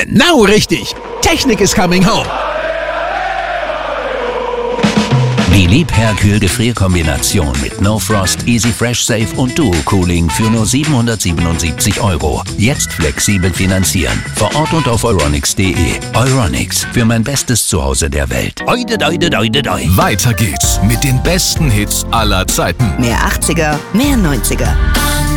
Genau richtig. Technik is coming home. Die Liebherr-Kühl-Gefrierkombination mit No Frost, Easy Fresh Safe und Duo Cooling für nur 777 €. Jetzt flexibel finanzieren. Vor Ort und auf euronics.de. Euronics, für mein bestes Zuhause der Welt. Oide, oide, oide, oide. Weiter geht's mit den besten Hits aller Zeiten. Mehr 80er, mehr 90er.